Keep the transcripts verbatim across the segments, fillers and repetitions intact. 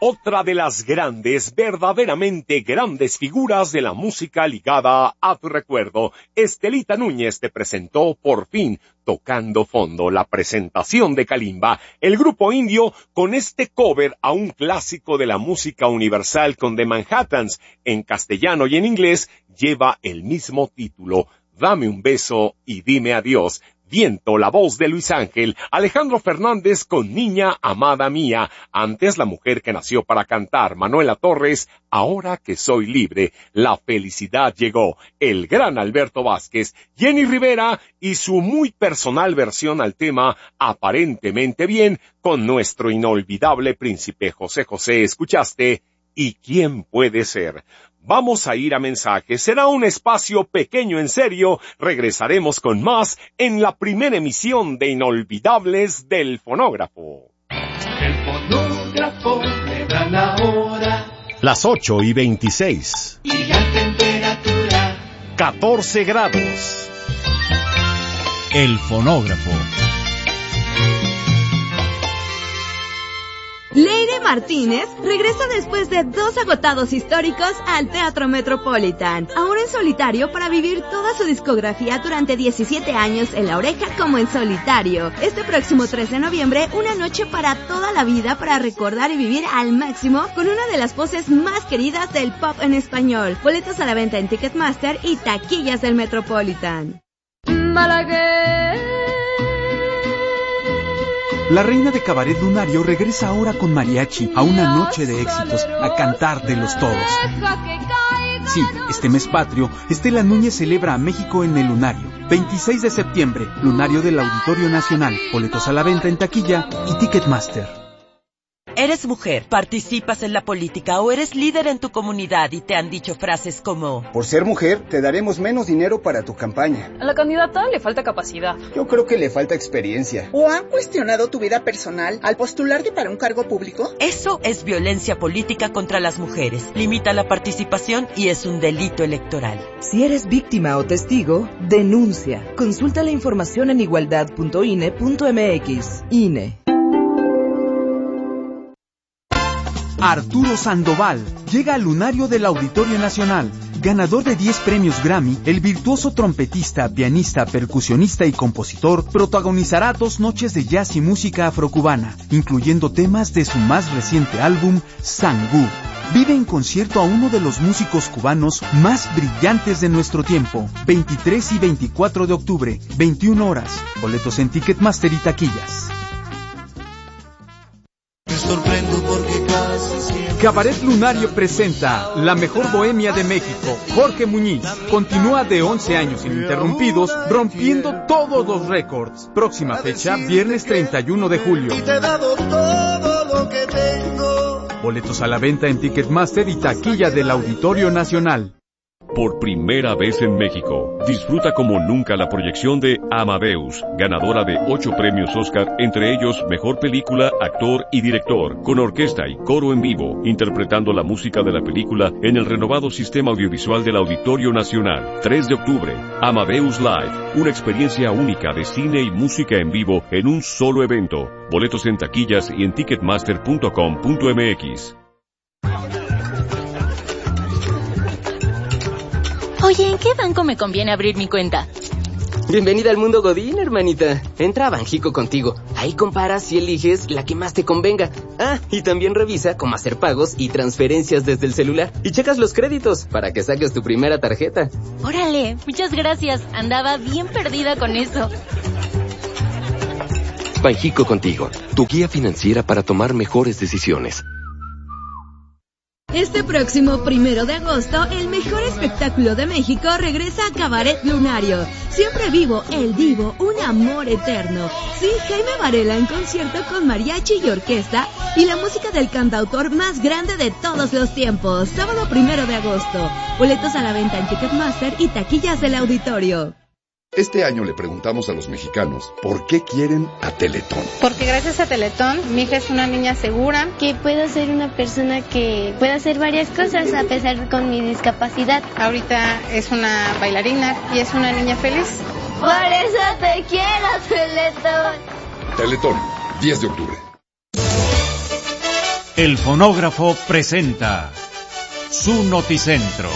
Otra de las grandes, verdaderamente grandes figuras de la música ligada a tu recuerdo, Estelita Núñez te presentó por fin Tocando Fondo, la presentación de Kalimba, el grupo indio con este cover a un clásico de la música universal con The Manhattans, en castellano y en inglés, lleva el mismo título, Dame un beso y dime adiós. Viento, la voz de Luis Ángel, Alejandro Fernández con Niña Amada Mía, antes La Mujer que Nació para Cantar, Manuela Torres, Ahora que Soy Libre, La Felicidad Llegó, el gran Alberto Vázquez, Jenny Rivera y su muy personal versión al tema Aparentemente Bien, con nuestro inolvidable príncipe José José. Escuchaste ¿Y quién puede ser? Vamos a ir a mensajes. Será un espacio pequeño en serio. Regresaremos con más en la primera emisión de Inolvidables del Fonógrafo. El fonógrafo le da la hora. Las ocho y veintiséis. Y la temperatura. catorce grados. El fonógrafo. Leire Martínez regresa después de dos agotados históricos al Teatro Metropolitan, ahora en solitario para vivir toda su discografía durante diecisiete años en La Oreja como en solitario. Este próximo tres de noviembre, una noche para toda la vida para recordar y vivir al máximo con una de las voces más queridas del pop en español. Boletos a la venta en Ticketmaster y taquillas del Metropolitan. Malagueña. La reina de Cabaret Lunario regresa ahora con mariachi a una noche de éxitos, a cantar de los todos. Sí, este mes patrio, Estela Núñez celebra a México en el Lunario. veintiséis de septiembre, Lunario del Auditorio Nacional. Boletos a la venta en taquilla y Ticketmaster. Eres mujer, participas en la política o eres líder en tu comunidad y te han dicho frases como: por ser mujer, te daremos menos dinero para tu campaña. A la candidata le falta capacidad. Yo creo que le falta experiencia. ¿O han cuestionado tu vida personal al postularte para un cargo público? Eso es violencia política contra las mujeres. Limita la participación y es un delito electoral. Si eres víctima o testigo, denuncia. Consulta la información en igualdad punto ine punto mx. I N E. Arturo Sandoval llega al Lunario del Auditorio Nacional. Ganador de diez premios Grammy, el virtuoso trompetista, pianista, percusionista y compositor protagonizará dos noches de jazz y música afrocubana, incluyendo temas de su más reciente álbum, Sangú. Vive en concierto a uno de los músicos cubanos más brillantes de nuestro tiempo. veintitrés y veinticuatro de octubre, veintiuna horas. Boletos en Ticketmaster y taquillas. Me sorprendo porque casi siempre... Cabaret Lunario presenta La Mejor Bohemia de México. Jorge Muñiz continúa de once años ininterrumpidos, rompiendo todos los récords. Próxima fecha, viernes treinta y uno de julio. Y te he dado todo lo que tengo. Boletos a la venta en Ticketmaster y taquilla del Auditorio Nacional. Por primera vez en México, disfruta como nunca la proyección de Amadeus, ganadora de ocho premios Oscar, entre ellos Mejor Película, Actor y Director, con orquesta y coro en vivo, interpretando la música de la película en el renovado sistema audiovisual del Auditorio Nacional. tres de octubre, Amadeus Live, una experiencia única de cine y música en vivo en un solo evento. Boletos en taquillas y en ticketmaster punto com punto mx. Oye, ¿en qué banco me conviene abrir mi cuenta? Bienvenida al mundo Godín, hermanita. Entra a Banjico contigo. Ahí comparas y eliges la que más te convenga. Ah, y también revisa cómo hacer pagos y transferencias desde el celular. Y checas los créditos para que saques tu primera tarjeta. Órale, muchas gracias. Andaba bien perdida con eso. Banjico contigo, tu guía financiera para tomar mejores decisiones. Este próximo primero de agosto, el mejor espectáculo de México regresa a Cabaret Lunario. Siempre vivo, el divo, un amor eterno. Sí, Jaime Varela en concierto con mariachi y orquesta y la música del cantautor más grande de todos los tiempos. Sábado primero de agosto. Boletos a la venta en Ticketmaster y taquillas del auditorio. Este año le preguntamos a los mexicanos por qué quieren a Teletón. Porque gracias a Teletón, mi hija es una niña segura. Que puedo ser una persona que pueda hacer varias cosas a pesar de con mi discapacidad. Ahorita es una bailarina y es una niña feliz. Por eso te quiero, Teletón. Teletón, diez de octubre. El fonógrafo presenta su Noticentro.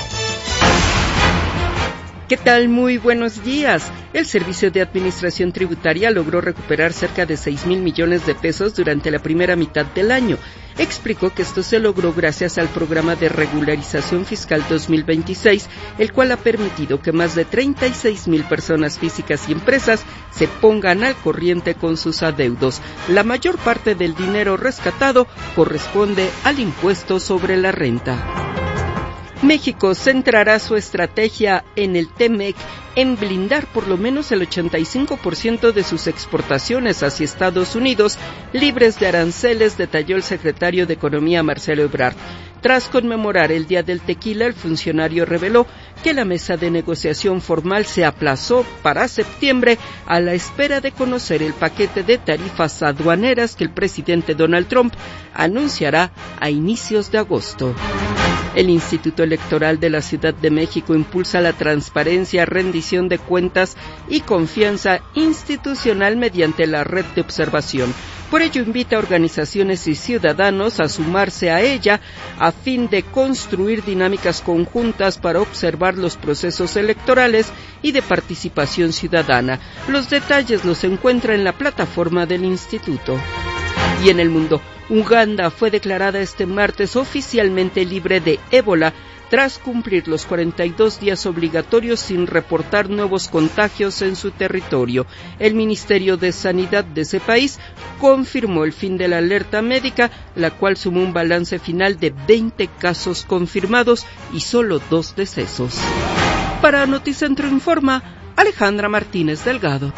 ¿Qué tal? Muy buenos días. El Servicio de Administración Tributaria logró recuperar cerca de seis mil millones de pesos durante la primera mitad del año. Explicó que esto se logró gracias al Programa de Regularización Fiscal dos mil veintiséis, el cual ha permitido que más de treinta y seis mil personas físicas y empresas se pongan al corriente con sus adeudos. La mayor parte del dinero rescatado corresponde al impuesto sobre la renta. México centrará su estrategia en el T-MEC en blindar por lo menos el ochenta y cinco por ciento de sus exportaciones hacia Estados Unidos, libres de aranceles, detalló el secretario de Economía Marcelo Ebrard. Tras conmemorar el Día del Tequila, el funcionario reveló que la mesa de negociación formal se aplazó para septiembre a la espera de conocer el paquete de tarifas aduaneras que el presidente Donald Trump anunciará a inicios de agosto. El Instituto Electoral de la Ciudad de México impulsa la transparencia, rendición de cuentas y confianza institucional mediante la red de observación. Por ello invita a organizaciones y ciudadanos a sumarse a ella a fin de construir dinámicas conjuntas para observar los procesos electorales y de participación ciudadana. Los detalles los encuentra en la plataforma del instituto. Y en el mundo, Uganda fue declarada este martes oficialmente libre de ébola tras cumplir los cuarenta y dos días obligatorios sin reportar nuevos contagios en su territorio. El Ministerio de Sanidad de ese país confirmó el fin de la alerta médica, la cual sumó un balance final de veinte casos confirmados y solo dos decesos. Para Noticentro Informa, Alejandra Martínez Delgado.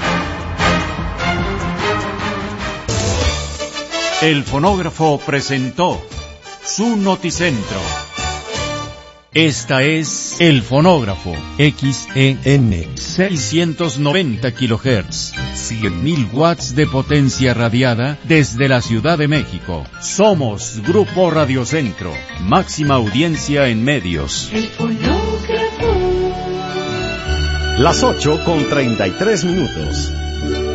El fonógrafo presentó su Noticentro. Esta es El Fonógrafo, X E M, seiscientos noventa kilohertz, cien mil watts de potencia radiada desde la Ciudad de México. Somos Grupo Radiocentro, máxima audiencia en medios. El fonógrafo. Las ocho con treinta y tres minutos.